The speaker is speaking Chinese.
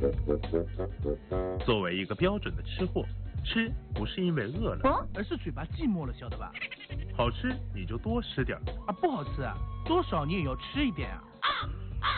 作为一个标准的吃货，吃不是因为饿了， 而是嘴巴寂寞了，晓得吧？ 好吃你就多吃点啊，不好吃啊，多少你也要吃一点啊。